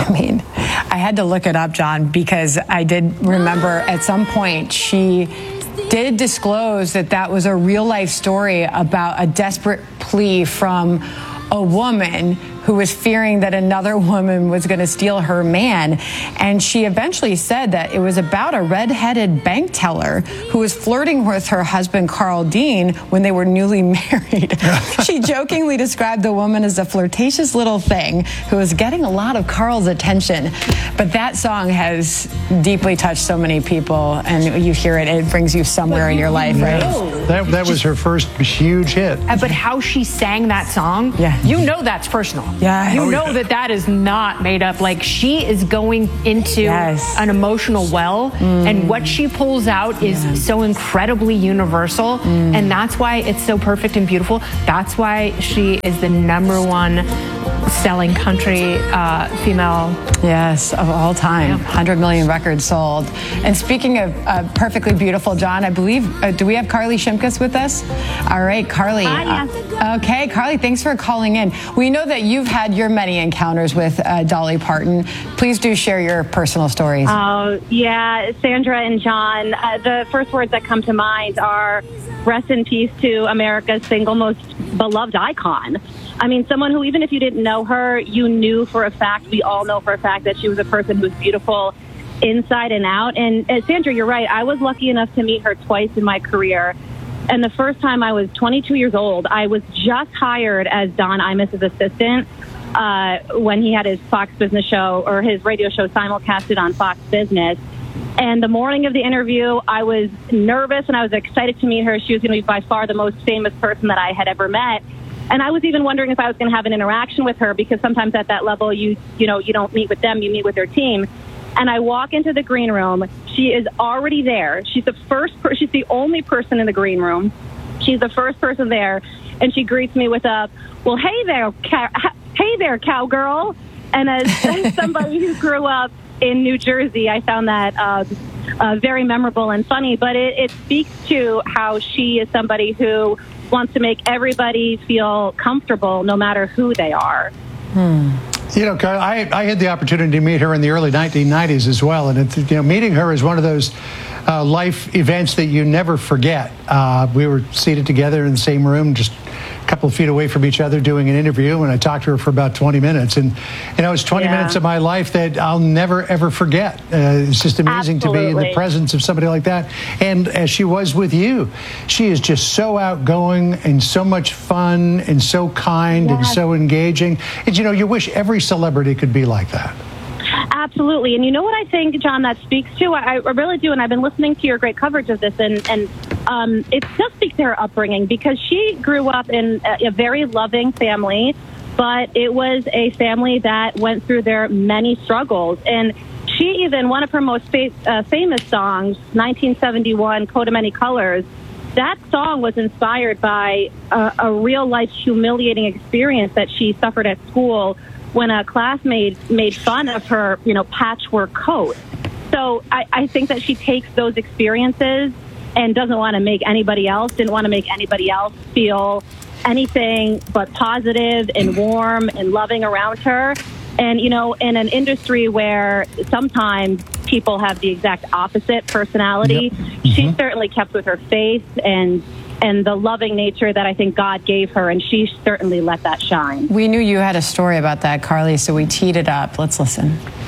I mean, I had to look it up, John, because I did remember at some point she did disclose that that was a real life story about a desperate plea from a woman who was fearing that another woman was going to steal her man. And she eventually said that it was about a red-headed bank teller who was flirting with her husband, Carl Dean, when they were newly married. She jokingly described the woman as a flirtatious little thing who was getting a lot of Carl's attention. But that song has deeply touched so many people, and you hear it, it brings you somewhere in your life, right? That was her first huge hit. But how she sang that song, you know that's personal. Yeah. You know that is not made up. Like, she is going into an emotional well, and what she pulls out is so incredibly universal, and that's why it's so perfect and beautiful. That's why she is the #1 selling country female. Yes, of all time. 100 million records sold. And speaking of perfectly beautiful, John, I believe, do we have Carly Shimkus with us? All right, Carly. Hi, okay, Carly, thanks for calling in. We know that you've had your many encounters with Dolly Parton. Please do share your personal stories. Oh, yeah, Sandra and John, the first words that come to mind are rest in peace to America's single most beloved icon. I mean, someone who, even if you didn't know her, you knew for a fact, we all know for a fact that she was a person who was beautiful inside and out. And Sandra, you're right. I was lucky enough to meet her twice in my career. And the first time I was 22 years old, I was just hired as Don Imus's assistant when he had his Fox Business show, or his radio show simulcasted on Fox Business. And the morning of the interview, I was nervous and I was excited to meet her. She was going to be by far the most famous person that I had ever met. And I was even wondering if I was going to have an interaction with her, because sometimes at that level, you don't meet with them, you meet with their team. And I walk into the green room. She is already there. She's she's the only person in the green room. She's the first person there. And she greets me with a, well, hey there, cowgirl. And as somebody who grew up in New Jersey, I found that very memorable and funny. But it speaks to how she is somebody who wants to make everybody feel comfortable no matter who they are. You know, Carl, I had the opportunity to meet her in the early 1990s as well, and meeting her is one of those life events that you never forget. We were seated together in the same room, just a couple of feet away from each other, doing an interview, and I talked to her for about 20 minutes. And it's 20 minutes of my life that I'll never, ever forget. It's just amazing to be in the presence of somebody like that. And as she was with you, she is just so outgoing and so much fun and so kind and so engaging. And, you wish every celebrity could be like that. Absolutely. And you know what I think, John, that speaks to? I really do. And I've been listening to your great coverage of this, and it does speak to her upbringing, because she grew up in a very loving family, but it was a family that went through their many struggles. And she even, one of her most famous songs, 1971, Coat of Many Colors, that song was inspired by a real-life humiliating experience that she suffered at school when a classmate made fun of her, patchwork coat. So I think that she takes those experiences and didn't want to make anybody else feel anything but positive and warm and loving around her. And, in an industry where sometimes people have the exact opposite personality, she certainly kept with her faith and the loving nature that I think God gave her, and she certainly let that shine. We knew you had a story about that, Carly, so we teed it up. Let's listen.